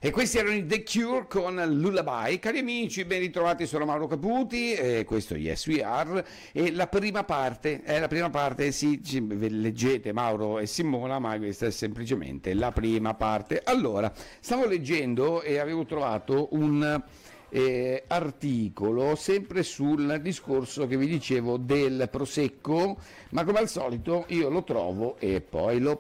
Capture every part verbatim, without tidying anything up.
E questi erano i The Cure con Lullaby. Cari amici, ben ritrovati, sono Mauro Caputi, e questo è Yes We Are, e la prima parte, è la prima parte, sì, leggete Mauro e Simona, ma questa è semplicemente la prima parte. Allora, stavo leggendo e avevo trovato un eh, articolo sempre sul discorso che vi dicevo del Prosecco, ma come al solito io lo trovo e poi lo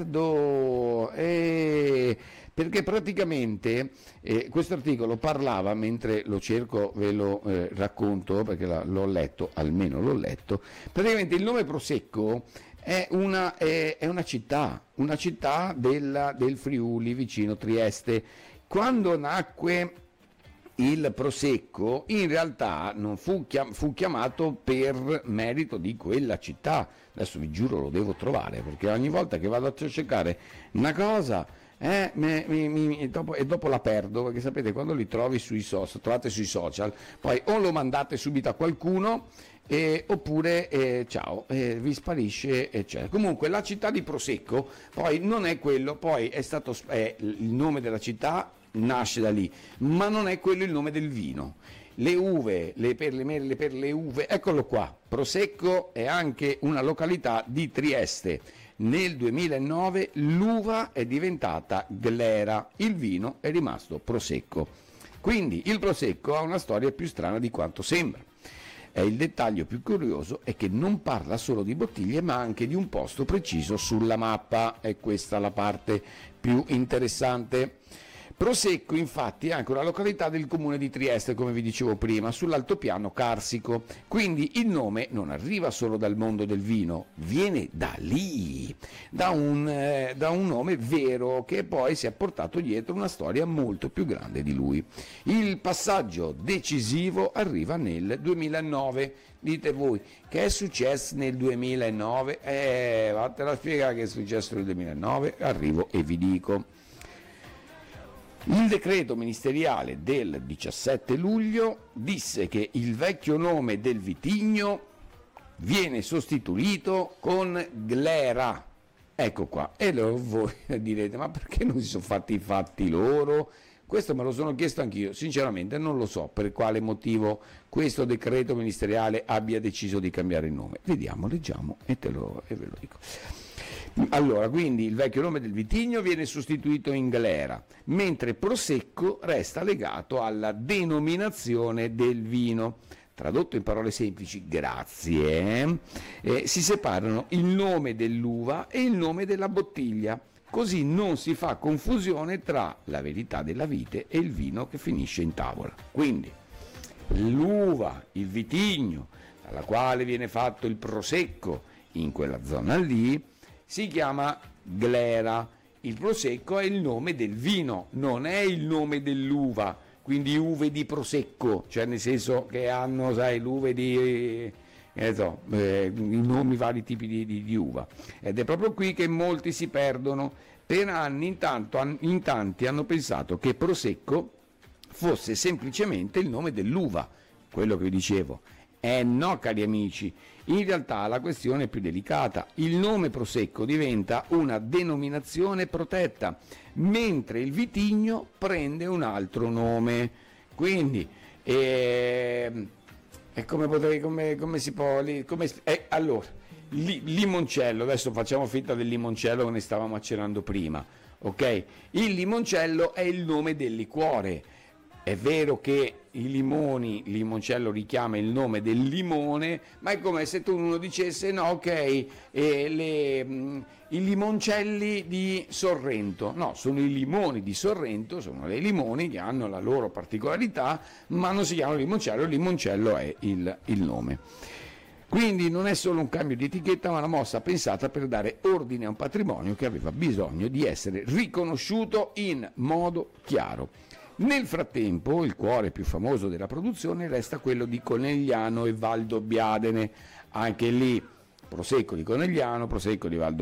perdo. E... perché praticamente eh, questo articolo parlava, mentre lo cerco ve lo eh, racconto perché la, l'ho letto, almeno l'ho letto, praticamente il nome Prosecco è una, è, è una città, una città della, del Friuli vicino Trieste. Quando nacque il Prosecco in realtà non fu, chiam- fu chiamato per merito di quella città, adesso vi giuro lo devo trovare perché ogni volta che vado a cercare una cosa Eh, mi, mi, mi, e, dopo, e dopo la perdo, perché sapete quando li trovi sui social, trovate sui social, poi o lo mandate subito a qualcuno eh, oppure eh, ciao, eh, vi sparisce eccetera. Comunque la città di Prosecco poi non è quello, poi è stato è, il nome della città nasce da lì, ma non è quello il nome del vino. Le uve, le per le mele, per le uve, eccolo qua, Prosecco è anche una località di Trieste. Nel duemilanove l'uva è diventata glera, il vino è rimasto Prosecco. Quindi il Prosecco ha una storia più strana di quanto sembra. E il dettaglio più curioso è che non parla solo di bottiglie, ma anche di un posto preciso sulla mappa, e questa è la parte più interessante. Prosecco infatti è anche una località del comune di Trieste, come vi dicevo prima, sull'altopiano carsico, quindi il nome non arriva solo dal mondo del vino, viene da lì, da un, eh, da un nome vero che poi si è portato dietro una storia molto più grande di lui. Il passaggio decisivo arriva nel duemilanove. Dite voi, che è successo nel duemilanove? Eh, vattene a spiegare che è successo nel duemilanove, arrivo e vi dico. Il decreto ministeriale del diciassette luglio disse che il vecchio nome del vitigno viene sostituito con Glera. Ecco qua. E allora voi direte, ma perché non si sono fatti i fatti loro? Questo me lo sono chiesto anch'io, sinceramente non lo so per quale motivo questo decreto ministeriale abbia deciso di cambiare il nome. Vediamo, leggiamo e, te lo, e ve lo dico. Allora, quindi il vecchio nome del vitigno viene sostituito in Glera, mentre Prosecco resta legato alla denominazione del vino. Tradotto in parole semplici, grazie, eh, si separano il nome dell'uva e il nome della bottiglia, così non si fa confusione tra la verità della vite e il vino che finisce in tavola. Quindi l'uva, il vitigno, dalla quale viene fatto il Prosecco in quella zona lì, si chiama Glera. Il Prosecco è il nome del vino, non è il nome dell'uva, quindi uve di Prosecco, cioè nel senso che hanno, sai, l'uve di, eh, so, eh, i nomi, vari tipi di, di, di uva. Ed è proprio qui che molti si perdono. Per anni intanto, in tanti hanno pensato che Prosecco fosse semplicemente il nome dell'uva, quello che vi dicevo. Eh no, cari amici, in realtà la questione è più delicata. Il nome Prosecco diventa una denominazione protetta, mentre il vitigno prende un altro nome. Quindi, eh, e come potrei, come, come si può, come, eh, allora, li, limoncello, adesso facciamo finta del limoncello che ne stavamo accennando prima, ok? Il limoncello è il nome del liquore. È vero che i limoni, il limoncello richiama il nome del limone, ma è come se tu uno dicesse no, ok, eh, le, mh, i limoncelli di Sorrento. No, sono i limoni di Sorrento, sono dei limoni che hanno la loro particolarità, ma non si chiamano limoncello, il limoncello è il, il nome. Quindi non è solo un cambio di etichetta, ma una mossa pensata per dare ordine a un patrimonio che aveva bisogno di essere riconosciuto in modo chiaro. Nel frattempo il cuore più famoso della produzione resta quello di Conegliano e Valdobbiadene, anche lì Prosecco di Conegliano, Prosecco di Valdobbiadene.